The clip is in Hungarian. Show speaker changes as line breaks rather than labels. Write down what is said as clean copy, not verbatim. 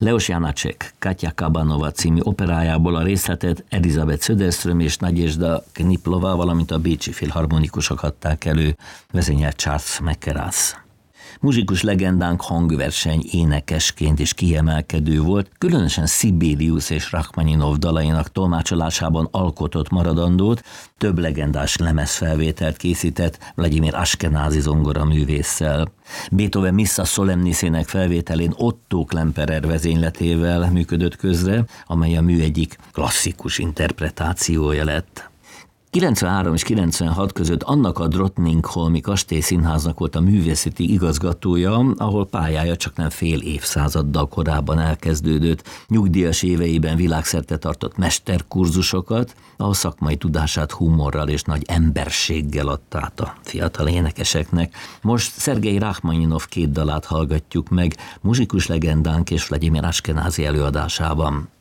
Leos Janácsek Katya Kabanova című operájából a részletet Elizabeth Söderström és Nagyezsda Kniplova, valamint a bécsi filharmonikusok adták elő, vezényelt Charles McCarrath. Muzsikus legendánk hangverseny énekesként is kiemelkedő volt, különösen Sibelius és Rachmaninov dalainak tolmácsolásában alkotott maradandót, több legendás lemezfelvételt készített Vladimir Ashkenazi zongoraművésszel. Beethoven Missa Solemnisének felvételén Otto Klemperer vezényletével működött közre, amely a mű egyik klasszikus interpretációja lett. 93 és 96 között annak a Drottningholmi Kastélyszínháznak volt a művészeti igazgatója, ahol pályája csak nem fél évszázaddal korábban elkezdődött. Nyugdíjas éveiben világszerte tartott mesterkurzusokat, ahol szakmai tudását humorral és nagy emberséggel adta át a fiatal énekeseknek. Most Szergej Rachmaninov 2 dalát hallgatjuk meg, muzsikus legendánk és Vladimir Ashkenazi előadásában.